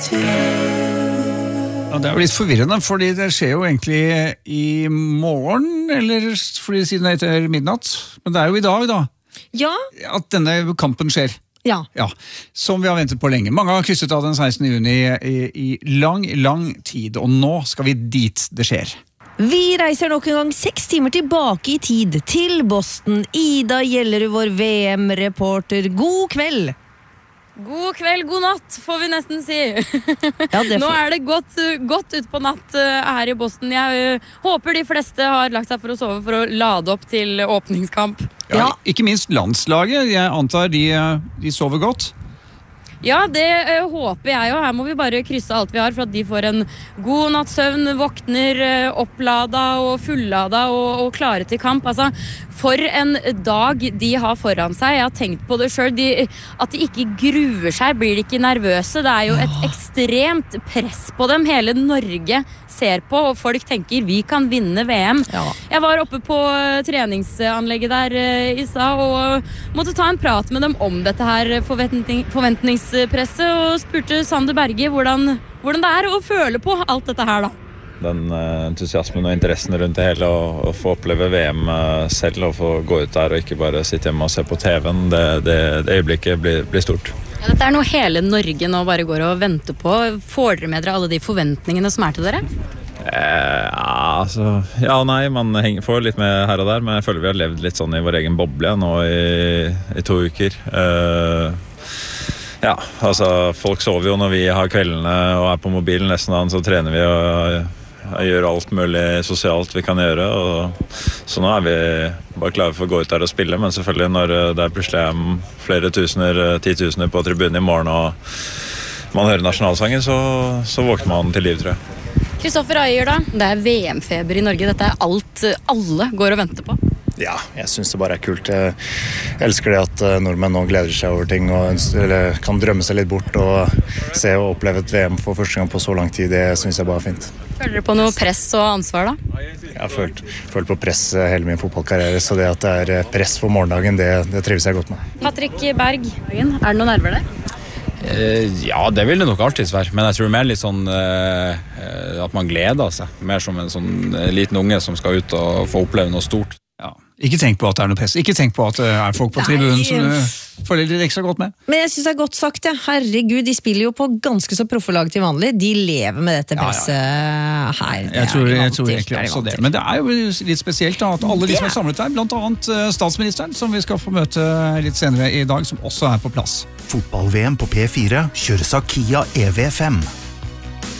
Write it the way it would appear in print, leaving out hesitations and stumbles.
Ja, det jo litt forvirrende, fordi det skjer jo egentlig i morgen, eller fordi siden det heter midnatt. Men det jo i dag da, Ja. At denne kampen skjer. Ja. Ja, som vi har ventet på lenge. Mange har krysset av den 16. juni i lang tid, og nå skal vi dit det skjer. Vi reiser nok en gang 6 timer tilbake i tid, til Boston. Ida Gjellerud, vår VM-reporter. God kveld! God kveld, god natt, får vi nesten si. Ja, Nå det godt ut på natt her i Boston. Jeg håper de fleste har lagt seg for å sove for å lade opp til åpningskamp. Ja, ikke minst landslaget. Jeg antar de sover godt. Ja, det håper jeg jo. Her må vi bare krysse alt vi har for at de får en god natts søvn, våkner opplada og fullada og klare til kamp. Altså, for en dag de har foran seg. Jeg har tenkt på det selv. At de ikke gruer seg, blir de ikke nervøse. Det jo et ekstremt press på dem. Hele Norge ser på, og folk tenker vi kan vinne VM. Ja. Jeg var oppe på treningsanlegget der i stad og måtte ta en prat med dem om dette her forventningspresset, og spurte Sander Berge hvordan det å føle på alt dette her da. Den entusiasmen og interessen rundt det hele, å få oppleve VM selv og få gå ut der og ikke bare sitte hjemme og se på TV-en, det øyeblikket blir stort. Ja, dette noe hele Norge nå bare går og venter på. Får dere med dere alle de forventningene som til dere? Ja og nei, man får litt med her og der, men jeg føler vi har levd litt sånn i vår egen boble nå i 2 uker. Ja, altså folk sover jo når vi har kveldene og på mobilen nesten an, så trener vi og gjør alt mulig sosialt vi kan gjøre, og så nå vi bare klare for å gå ut der og spille, men selvfølgelig når det plutselig flere tusener, 10 000 på tribunen i morgen og man hører nasjonalsangen, så våkner man til liv, tror jeg. Kristoffer Ayer da, det VM-feber i Norge, dette alt alle går og venter på. Ja, jeg synes det bare kult. Jeg elsker det at nordmenn nå gleder seg over ting og kan drømme seg litt bort og se og oppleve et VM for første gang på så lang tid. Det synes jeg bare fint. Føler dere på noe press og ansvar da? Jeg har følt på press hele min fotballkarriere, så det at det press for morgendagen, det trives jeg godt med. Patrick Berg, det noen nerver der? Ja, det vil det nok alltid være, men jeg tror mer litt sånn at man gleder seg, mer som en sånn liten unge som skal ut og få oppleve noe stort. Ja. Ikke tenk på at det noe press, ikke tenk på at det folk på tribunen som du følger litt ekstra godt med. Men jeg synes det godt sagt, ja. Herregud, de spiller jo på ganske så proffe lag til vanlig. De lever med dette presset her. Jeg tror egentlig også det. Men det jo litt spesielt da, at alle de som samlet her, blant annet statsministeren, som vi skal få møte litt senere i dag, som også på plass. Fotball-VM på P4 kjøres av Kia EV5.